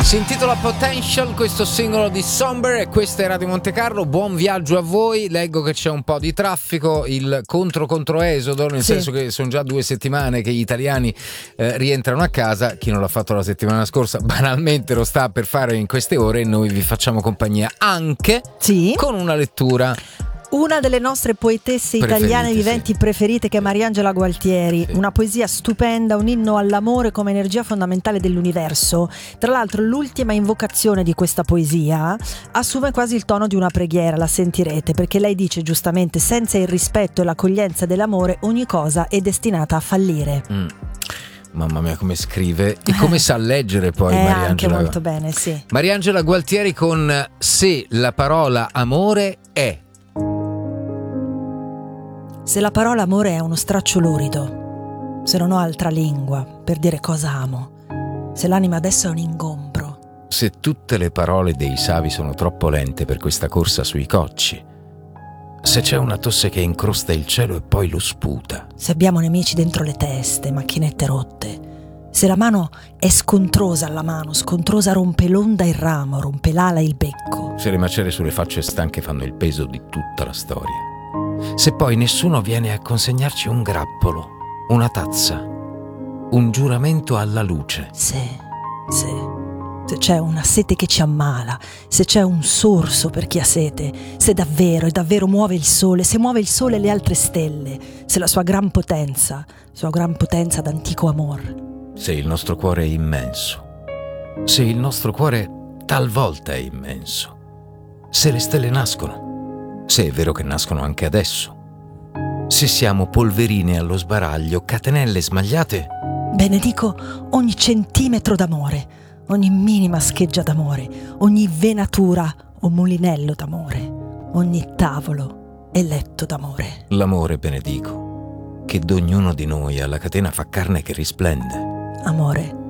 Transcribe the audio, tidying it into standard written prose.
Si intitola Potential, questo singolo di Somber, e questa è Radio Monte Carlo. Buon viaggio a voi. Leggo che c'è un po' di traffico, il controesodo, nel senso che sono già 2 settimane che gli italiani rientrano a casa. Chi non l'ha fatto la settimana scorsa banalmente lo sta per fare in queste ore, e noi vi facciamo compagnia anche con una lettura. Una delle nostre poetesse italiane viventi preferite, che è Mariangela Gualtieri, una poesia stupenda, un inno all'amore come energia fondamentale dell'universo. Tra l'altro l'ultima invocazione di questa poesia assume quasi il tono di una preghiera, la sentirete, perché lei dice giustamente: senza il rispetto e l'accoglienza dell'amore ogni cosa è destinata a fallire. Mamma mia, come scrive e come sa leggere poi Mariangela. Anche molto bene, sì. Mariangela Gualtieri con Se la parola amore è. Se la parola amore è uno straccio lurido, se non ho altra lingua per dire cosa amo, se l'anima adesso è un ingombro, se tutte le parole dei savi sono troppo lente per questa corsa sui cocci, se c'è una tosse che incrosta il cielo e poi lo sputa, se abbiamo nemici dentro le teste, macchinette rotte, se la mano è scontrosa alla mano, scontrosa rompe l'onda il ramo, rompe l'ala il becco, se le macerie sulle facce stanche fanno il peso di tutta la storia, se poi nessuno viene a consegnarci un grappolo, una tazza, un giuramento alla luce. Se c'è una sete che ci ammala, se c'è un sorso per chi ha sete, se davvero e davvero muove il sole, se muove il sole e le altre stelle, se la sua gran potenza d'antico amor. Se il nostro cuore è immenso, se il nostro cuore talvolta è immenso, se le stelle nascono, se è vero che nascono anche adesso, se siamo polverine allo sbaraglio, catenelle smagliate. Benedico ogni centimetro d'amore, ogni minima scheggia d'amore, ogni venatura o mulinello d'amore, ogni tavolo e letto d'amore. L'amore benedico, che d'ognuno di noi alla catena fa carne che risplende. Amore,